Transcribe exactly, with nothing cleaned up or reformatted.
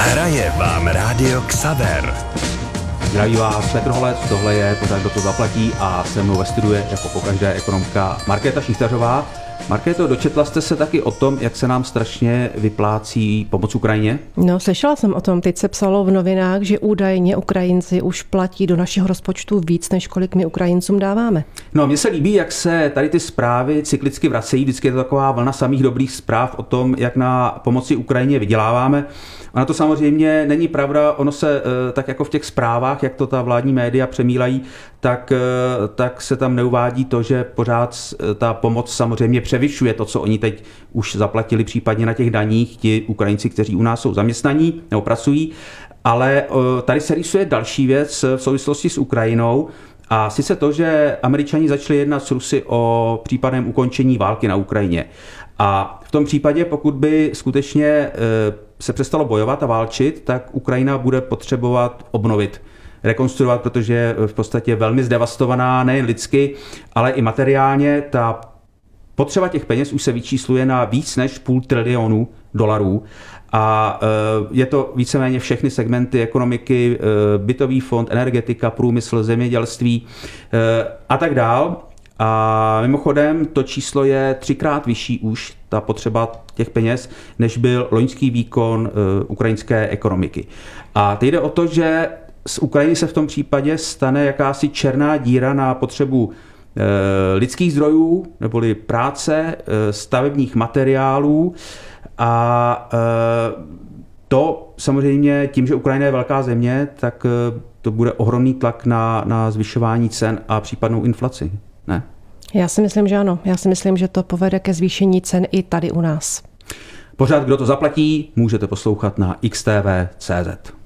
Hraje vám rádio Xaver. Zdraví vás Petr Holec, tohle je pořád, kdo to zaplatí a se mnou ve studiu je jako pokaždé ekonomka Markéta Šístařová. Markéto, dočetla jste se taky o tom, jak se nám strašně vyplácí pomoc Ukrajině? No, slyšela jsem o tom. Teď se psalo v novinách, že údajně Ukrajinci už platí do našeho rozpočtu víc, než kolik my Ukrajincům dáváme. No, mně se líbí, jak se tady ty zprávy cyklicky vracejí. Vždycky je to taková vlna samých dobrých zpráv o tom, jak na pomoci Ukrajině vyděláváme. Ona to samozřejmě není pravda, ono se tak jako v těch zprávách, jak to ta vládní média přemílají, tak, tak se tam neuvádí to, že pořád ta pomoc samozřejmě převyšuje to, co oni teď už zaplatili případně na těch daních, ti Ukrajinci, kteří u nás jsou zaměstnaní nebo pracují. Ale tady se rýsuje další věc v souvislosti s Ukrajinou, a sice to, že Američani začali jednat s Rusy o případném ukončení války na Ukrajině. A v tom případě, pokud by skutečně se přestalo bojovat a válčit, tak Ukrajina bude potřebovat obnovit, rekonstruovat, protože je v podstatě velmi zdevastovaná, nejen lidsky, ale i materiálně. Ta potřeba těch peněz už se vyčísluje na víc než půl trilionu dolarů. A je to víceméně všechny segmenty ekonomiky, bytový fond, energetika, průmysl, zemědělství a tak dál. A mimochodem to číslo je třikrát vyšší už, ta potřeba těch peněz, než byl loňský výkon ukrajinské ekonomiky. A teď jde o to, že z Ukrajiny se v tom případě stane jakási černá díra na potřebu lidských zdrojů, neboli práce, stavebních materiálů. A to samozřejmě tím, že Ukrajina je velká země, tak to bude ohromný tlak na, na zvyšování cen a případnou inflaci. Ne? Já si myslím, že ano. Já si myslím, že to povede ke zvýšení cen i tady u nás. Pořád, kdo to zaplatí, můžete poslouchat na x t v tečka c z.